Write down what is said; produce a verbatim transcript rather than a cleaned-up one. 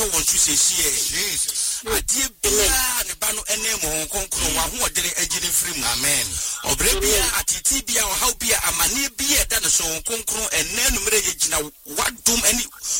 want to say Jesus. I dear Bia and Bano and Nemo Concro, who are the engine free. Amen. Or Brebia at Tibia or how Bia, a mani Bia, that is so Concro and Nenumere. What doom any